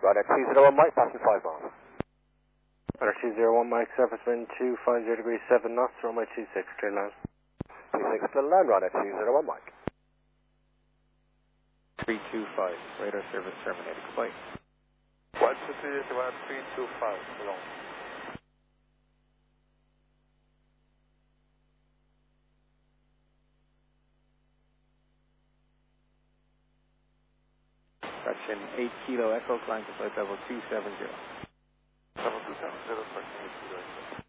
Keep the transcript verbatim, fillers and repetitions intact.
Right at two zero one Mike, passing five miles. Right at two zero one Mike, surface wind two five zero degrees seven knots, runway two six, clear land. two six, clear land, right at two zero one Mike. three two five, radar service terminated. Goodbye. one two three one three two five, long. Correction, eight kilo echo, climb to flight level two seven zero. seven two seven zero, correction, eight kilo.